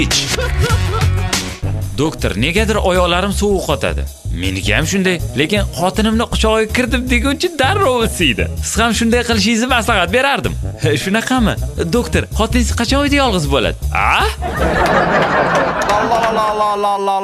Doktor, negadir oyoqlarim sovuq qotadi. Meniki ham shunday, lekin xotinimni quchog'iga kirdim deguncha darrov isiydi. Siz ham shunday qilishingizni maslahat berardim. Shunaqami? Doktor, xotiningiz qachon uyda yolg'iz bo'ladi? A?